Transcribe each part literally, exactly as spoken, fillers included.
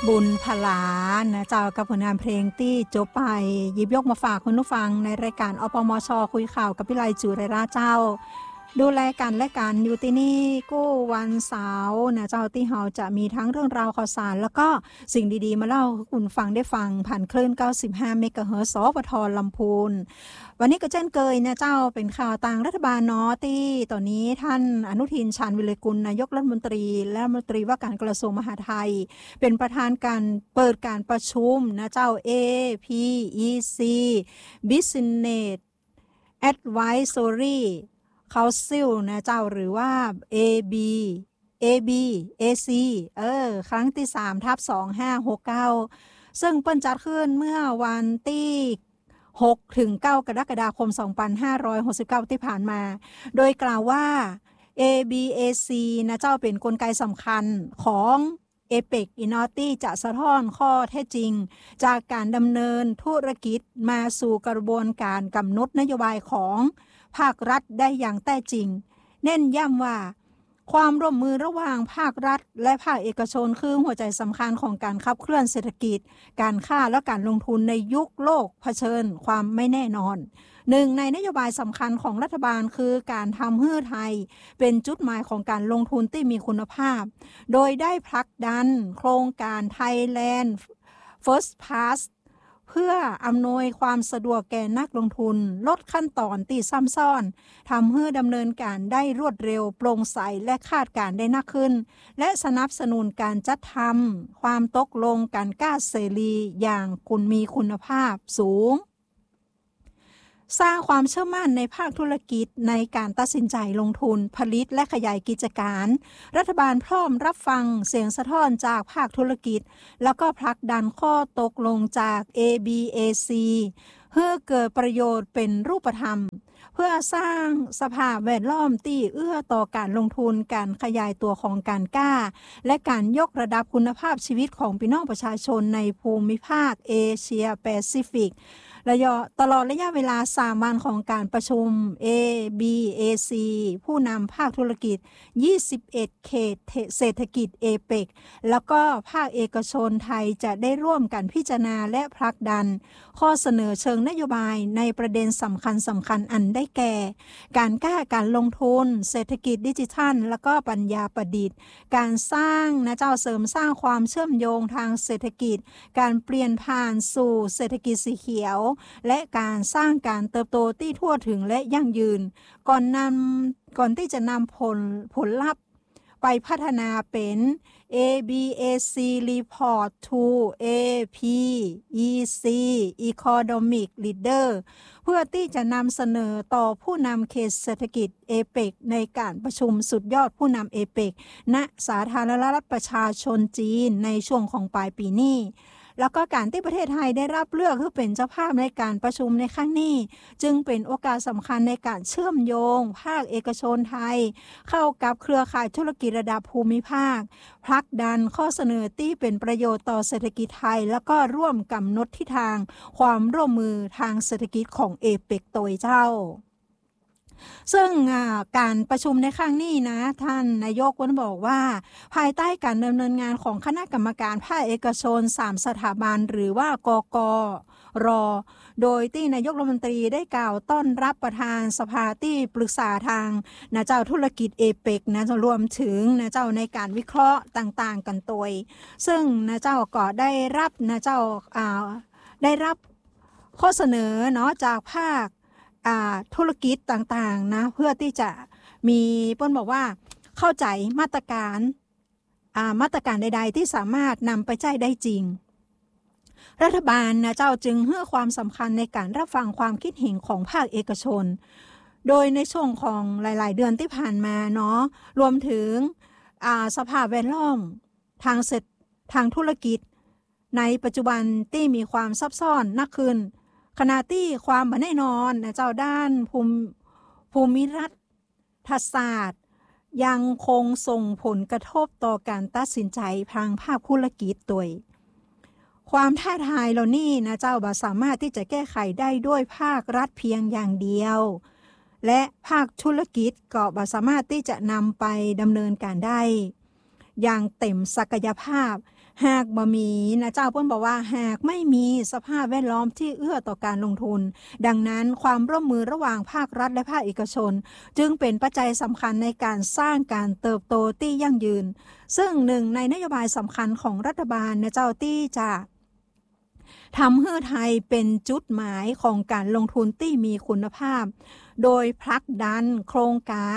บุญพลานะเจ้ากับผลงานเพลงที่จบไปหยิบยกมาฝากคุณผู้ฟังในรายการอปมชคุยข่าวกับพิไลจุเรราเจ้าดูแลกันและกันอยู่ที่นี่กู้วันเสาร์นะเจ้าที่เฮาจะมีทั้งเรื่องราวข่าวสารแล้วก็สิ่งดีๆมาเล่าให้คุณฟังได้ฟังผ่านคลื่นเก้าสิบห้าเมกะเฮิรตซ์ สปท.ลำพูนวันนี้ก็เช่นเคยนะเจ้าเป็นข่าวต่างรัฐบาลเนาะที่ตอนนี้ท่านอนุทินชาญวิรกุลนายกรัฐมนตรีและรัฐมนตรีว่าการกระทรวงมหาดไทยเป็นประธานการเปิดการประชุมนะเจ้า เอ พี อี ซี Business Advisory Council นะเจ้าหรือว่า เอ บี เอ บี เอ ซี เออครั้งที่ สามทับสองพันห้าร้อยหกสิบเก้า ซึ่งเปิ้นจัดขึ้นเมื่อวันที่หกถึงเก้ากรกฎาคมสองพันห้าร้อยหกสิบเก้าที่ผ่านมาโดยกล่าวว่า เอ บี เอ ซี นะเจ้าเป็นกลไกสำคัญของเอเปก อินอตี้จะสะท้อนข้อเท็จจริงจากการดำเนินธุรกิจมาสู่กระบวนการกำหนดนโยบายของภาครัฐได้อย่างแท้จริงเน้นย้ำว่าความร่วมมือระหว่างภาครัฐและภาคเอกชนคือหัวใจสำคัญของการขับเคลื่อนเศรษฐกิจการค้าและการลงทุนในยุคโลกเผชิญความไม่แน่นอนหนึ่งในนโยบายสำคัญของรัฐบาลคือการทำให้ไทยเป็นจุดหมายของการลงทุนที่มีคุณภาพโดยได้ผลักดันโครงการ Thailand First Pass เพื่ออำนวยความสะดวกแก่นักลงทุนลดขั้นตอนที่ซ้ำซ้อนทำให้ดำเนินการได้รวดเร็วโปร่งใสและคาดการได้นักขึ้นและสนับสนุนการจัดทำความตกลงการก้าเสรีอย่างคุณมีคุณภาพสูงสร้างความเชื่อมั่นในภาคธุรกิจในการตัดสินใจลงทุนผลิตและขยายกิจการรัฐบาลพร้อมรับฟังเสียงสะท้อนจากภาคธุรกิจแล้วก็ผลักดันข้อตกลงจาก เอ บี เอ ซี เพื่อเกิดประโยชน์เป็นรูปธรรมเพื่อสร้างสภาพแวดล้อมที่เอื้อต่อการลงทุนการขยายตัวของการก้าและการยกระดับคุณภาพชีวิตของพี่น้องประชาชนในภูมิภาคเอเชียแปซิฟิกระยะตลอดระยะเวลาสามวันของการประชุม เอ บี เอ ซี ผู้นำภาคธุรกิจยี่สิบเอ็ดเขตเศรษฐกิจเอเปกแล้วก็ภาคเอกชนไทยจะได้ร่วมกันพิจารณาและผลักดันข้อเสนอเชิงนโยบายในประเด็นสำคัญสำคัญอันได้แก่การกล้าการลงทุนเศรษฐกิจดิจิทัลแล้วก็ปัญญาประดิษฐ์การสร้างนะเจ้าเสริมสร้างความเชื่อมโยงทางเศรษฐกิจการเปลี่ยนผ่านสู่เศรษฐกิจสีเขียวและการสร้างการเติบโตที่ทั่วถึงและยั่งยืนก่อนนำก่อนที่จะนำผลผลลัพธ์ไปพัฒนาเป็น เอ บี เอ ซี Report to เอ พี อี ซี Economic Leader เพื่อที่จะนำเสนอต่อผู้นำเขตเศรษฐกิจเอเปกในการประชุมสุดยอดผู้นำเอเปกณสาธารณรัฐประชาชนจีนในช่วงของปลายปีนี้แล้วก็การที่ประเทศไทยได้รับเลือกให้เป็นเจ้าภาพในการประชุมในครั้งนี้จึงเป็นโอกาสสำคัญในการเชื่อมโยงภาคเอกชนไทยเข้ากับเครือข่ายธุรกิจระดับภูมิภาคผลักดันข้อเสนอที่เป็นประโยชน์ต่อเศรษฐกิจไทยแล้วก็ร่วมกำหนดทิศทางความร่วมมือทางเศรษฐกิจของเอเปกโดยเจ้าซึ่งการประชุมในครั้งนี้นะท่านนายกก็บอกว่าภายใต้การดำเนินงานของคณะกรรมการภาคเอกชนสามสถาบันหรือว่ากกร.โดยที่นายกรัฐมนตรีได้กล่าวต้อนรับประธานสภาที่ปรึกษาทางนะเจ้าธุรกิจเอเปกนะรวมถึงนะเจ้าในการวิเคราะห์ต่างๆกันตัวซึ่งนะเจ้าก็ได้รับนะเจ้าอ่าได้รับข้อเสนอเนาะจากภาคธุรกิจต่างๆนะเพื่อที่จะมีเปิ้นบอกว่าเข้าใจมาตรการมาตรการใดๆที่สามารถนำไปใช้ได้จริงรัฐบาลนะเจ้าจึงให้ความสำคัญในการรับฟังความคิดเห็นของภาคเอกชนโดยในช่วงของหลายๆเดือนที่ผ่านมาเนาะรวมถึงสภาพแวดล้อมทางเศรษฐทางธุรกิจในปัจจุบันที่มีความซับซ้อนนักขึ้นขณะที่ความบ่แน่นอนนะเจ้าด้านภูมิภูมิรัฐศาสตร์ยังคงส่งผลกระทบต่อการตัดสินใจทางภาคธุรกิจโดยความท้าทายเหล่านี้นะเจ้าบ่สามารถที่จะแก้ไขได้ด้วยภาครัฐเพียงอย่างเดียวและภาคธุรกิจก็บ่สามารถที่จะนำไปดำเนินการได้อย่างเต็มศักยภาพหากบ่มีนะเจ้าเพิ่นบอกว่าหากไม่มีสภาพแวดล้อมที่เอื้อต่อการลงทุนดังนั้นความร่วมมือระหว่างภาครัฐและภาคเอกชนจึงเป็นปัจจัยสำคัญในการสร้างการเติบโตที่ยั่งยืนซึ่งหนึ่งในนโยบายสำคัญของรัฐบาลนะเจ้าที่จะทำให้ไทยเป็นจุดหมายของการลงทุนที่มีคุณภาพโดยผลักดันโครงการ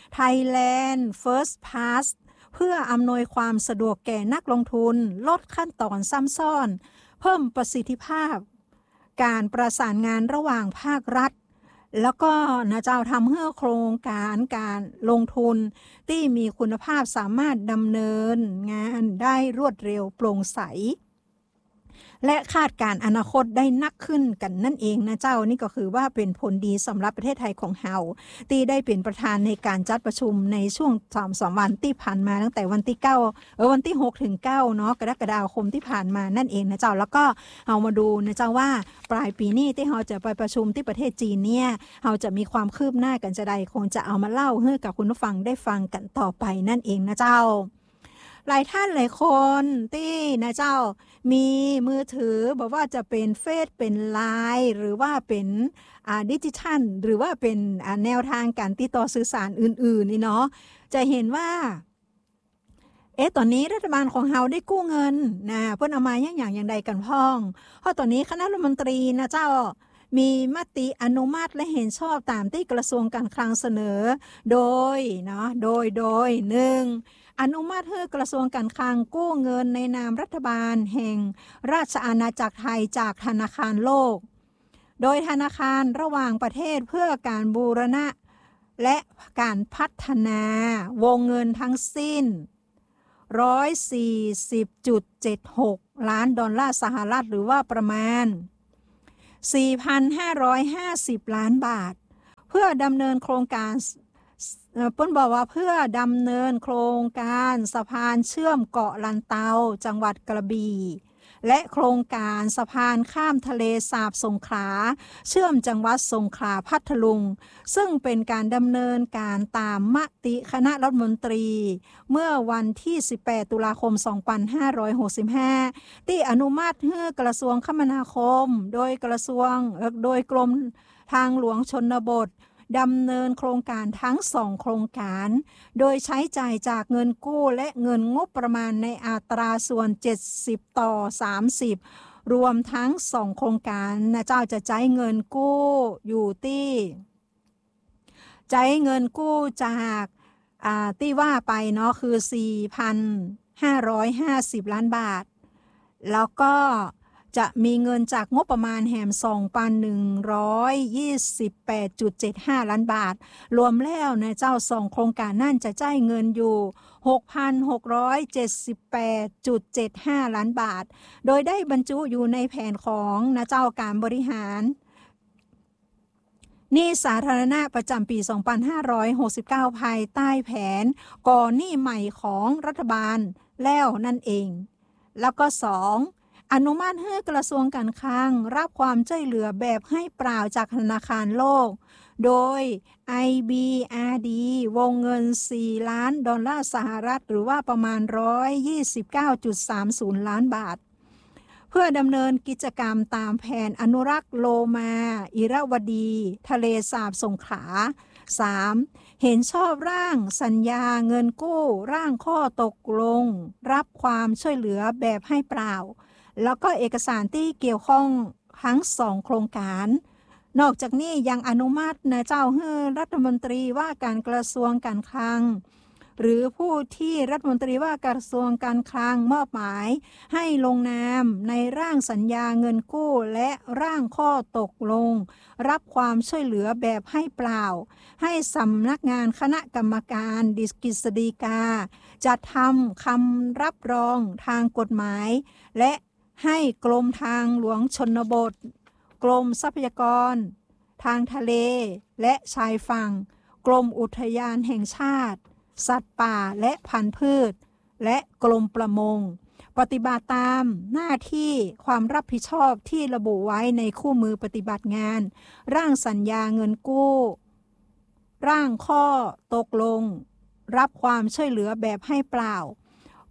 Thailand First Pass เพื่ออำนวยความสะดวกแก่นักลงทุนลดขั้นตอนซ้ำซ้อนเพิ่มประสิทธิภาพการประสานงานระหว่างภาครัฐแล้วก็นะเจ้าทำให้โครงการการลงทุนที่มีคุณภาพสามารถดำเนินงานได้รวดเร็วโปร่งใสและคาดการอนาคตได้นักขึ้นกันนั่นเองนะเจ้านี่ก็คือว่าเป็นผลดีสำหรับประเทศไทยของเฮาที่ได้เป็นประธานในการจัดประชุมในช่วง สองถึงสาม วันที่ผ่านมาตั้งแต่วันที่เก้าเออวันที่หกถึงเก้าเนาะกรกฎาคมที่ผ่านมานั่นเองนะเจ้าแล้วก็เฮามาดูนะเจ้าว่าปลายปีนี้ที่เฮาจะไปประชุมที่ประเทศจีนเนี่ยเฮาจะมีความคืบหน้ากันจะใดคงจะเอามาเล่าให้กับคุณผู้ฟังได้ฟังกันต่อไปนั่นเองนะเจ้าหลายท่านหลายคนที่นะเจ้ามีมือถือบอกว่าจะเป็นเฟซเป็นไลน์หรือว่าเป็นอ่าดิจิทัลหรือว่าเป็นอ่าแนวทางการติดต่อสื่อสารอื่นๆนี่เนาะจะเห็นว่าเอ๊ะตอนนี้รัฐบาลของเฮาได้กู้เงินนะเพิ่นเอามาอย่างอย่างอย่างใดกันพ้องเพราะตอนนี้คณะรัฐมนตรีนะเจ้ามีมติอนุมัติและเห็นชอบตามที่กระทรวงการคลังเสนอโดยเนาะโดยโดยหนึ่งอนุมัติให้กระทรวงการคลังกู้เงินในนามรัฐบาลแห่งราชอาณาจักรไทยจากธนาคารโลกโดยธนาคารระหว่างประเทศเพื่อการบูรณะและการพัฒนาวงเงินทั้งสิ้น หนึ่งร้อยสี่สิบจุดเจ็ดหก ล้านดอลลาร์สหรัฐหรือว่าประมาณ สี่พันห้าร้อยห้าสิบ ล้านบาทเพื่อดำเนินโครงการเปิ้นบอกว่าเพื่อดำเนินโครงการสะพานเชื่อมเกาะลันเตาจังหวัดกระบี่และโครงการสะพานข้ามทะเลสาบสงขลาเชื่อมจังหวัดสงขลาพัทลุงซึ่งเป็นการดำเนินการตามมติคณะรัฐมนตรีเมื่อวันที่สิบแปดตุลาคมสองพันห้าร้อยหกสิบห้าที่อนุมัติให้กระทรวงคมนาคมโดยกระทรวงโดยกรมทางหลวงชนบทดำเนินโครงการทั้งสองโครงการโดยใช้จ่ายจากเงินกู้และเงินงบประมาณในอัตราส่วนเจ็ดสิบต่อสามสิบรวมทั้งสองโครงการนะเจ้าจะใช้เงินกู้อยู่ที่ใช้เงินกู้จากอ่าที่ว่าไปเนาะคือ สี่พันห้าร้อยห้าสิบ ล้านบาทแล้วก็จะมีเงินจากงบประมาณแหม สองพันหนึ่งร้อยยี่สิบแปดจุดเจ็ดห้า ล้านบาทรวมแล้วนะเจ้าสองโครงการนั่นจะจ่ายเงินอยู่ หกพันหกร้อยเจ็ดสิบแปดจุดเจ็ดห้า ล้านบาทโดยได้บรรจุอยู่ในแผนของนะเจ้าการบริหารหนี้สาธารณะประจำปี สองพันห้าร้อยหกสิบเก้า ภายใต้แผนก่อหนี้ใหม่ของรัฐบาลแล้วนั่นเองแล้วก็สองอนุมัติให้กระทรวงการคลังรับความช่วยเหลือแบบให้เปล่าจากธนาคารโลกโดย ไอ บี อาร์ ดี วงเงินสี่ล้านดอลลาร์สหรัฐหรือว่าประมาณ หนึ่งร้อยยี่สิบเก้าจุดสามศูนย์ ล้านบาทเพื่อดำเนินกิจกรรมตามแผนอนุรักษ์โลมาอิระวดีทะเลสาบสงขลา สาม เห็นชอบร่างสัญญาเงินกู้ร่างข้อตกลงรับความช่วยเหลือแบบให้เปล่าแล้วก็เอกสารที่เกี่ยวข้องทั้งสองโครงการนอกจากนี้ยังอนุมัตินะเจ้าให้รัฐมนตรีว่าการกระทรวงการคลังหรือผู้ที่รัฐมนตรีว่ากระทรวงการคลังมอบหมายให้ลงนามในร่างสัญญาเงินกู้และร่างข้อตกลงรับความช่วยเหลือแบบให้เปล่าให้สำนักงานคณะกรรมการกฤษฎีกาจัดทำคำรับรองทางกฎหมายและให้กรมทางหลวงชนบทกรมทรัพยากรทางทะเลและชายฝั่งกรมอุทยานแห่งชาติสัตว์ป่าและพันธุ์พืชและกรมประมงปฏิบัติตามหน้าที่ความรับผิดชอบที่ระบุไว้ในคู่มือปฏิบัติงานร่างสัญญาเงินกู้ร่างข้อตกลงรับความช่วยเหลือแบบให้เปล่ากฎ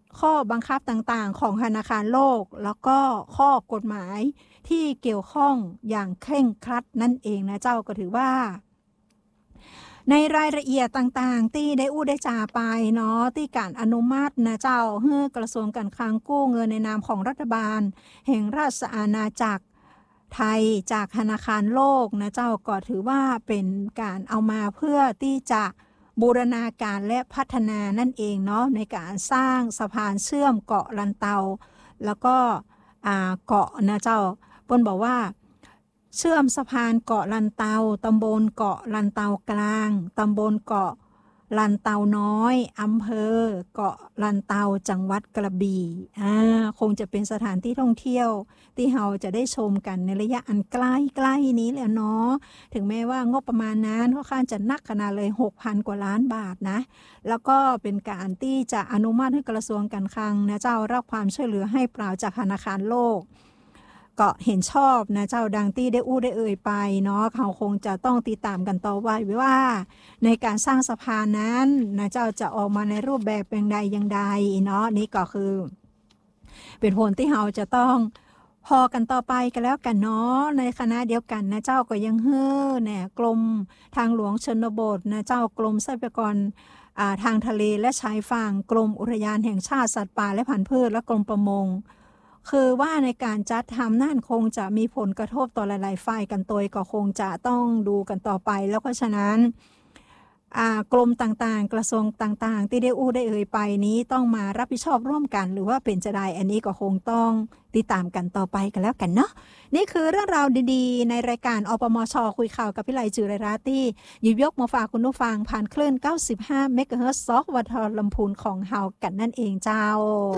ข้อบังคับต่างๆของธนาคารโลกแล้วก็ข้อกฎหมายที่เกี่ยวข้องอย่างเคร่งครัดนั่นเองนะเจ้าก็ถือว่าในรายละเอียดต่างๆที่ได้อู้ได้จ่าไปเนาะที่การอนุมัตินะเจ้าเพื่อกระทรวงการคลังกู้เงินในนามของรัฐบาลแห่งราชอาณาจักรไทยจากธนาคารโลกนะเจ้าก็ถือว่าเป็นการเอามาเพื่อที่จะบูรณาการและพัฒนานั่นเองเนาะในการสร้างสะพานเชื่อมเกาะลันเตาแล้วก็อ่าเกาะนะเจ้าเปิ้นบอกว่าเชื่อมสะพานเกาะลันเตาตำบลเกาะลันเตากลางตำบลเกาะลันเตาน้อยอำเภอเกาะลันเตาจังหวัดกระบี่อ่าคงจะเป็นสถานที่ท่องเที่ยวที่เราจะได้ชมกันในระยะอันใกล้ๆนี้แหละเนาะถึงแม้ว่างบประมาณนั้นค่อนข้างจะนักขนาดเลย หกพัน กว่าล้านบาทนะแล้วก็เป็นการที่จะอนุมัติให้กระทรวงการคลังนะเจ้ารับความช่วยเหลือให้เปล่าจากธนาคารโลกก็เห็นชอบนะเจ้าดังที่ได้อู้ได้เอ่ยไปเนาะเขาคงจะต้องติดตามกันต่อไปว่าในการสร้างสะพานนั้นนะเจ้าจะออกมาในรูปแบบอย่างใดอย่างใดเนาะนี่ก็คือเป็นผลที่เราจะต้องพอกันต่อไปกันแล้วกันเนาะในคณะเดียวกันนะเจ้าก็ยังเฮ้อเนี่ยกรมทางหลวงชนบทนะเจ้ากรมทรัพยากรทางทะเลและชายฝั่งกรมอุทยานแห่งชาติสัตว์ป่าและพันธุ์พืชและกรมประมงคือว่าในการจัดทำนั่นคงจะมีผลกระทบต่อหลายๆฝ่ายกันตัวก็คงจะต้องดูกันต่อไปแล้วเพราะฉะนั้นกรมต่างๆกระทรวงต่างๆที่ได้อู้ได้เอ่ยไปนี้ต้องมารับผิดชอบร่วมกันหรือว่าเป็นจะได้อันนี้ก็คงต้องติดตามกันต่อไปกันแล้วกันเนาะนี่คือเรื่องราวดีๆในรายการอปมช.คุยข่าวกับพี่ไลจือไรราตี้หยิบยกมาฝากคุณผู้ฟังผ่านคลื่นเก้าสิบห้าเมกะเฮิรตซ์ สวท ลำพูนของเฮากันนั่นเองเจ้า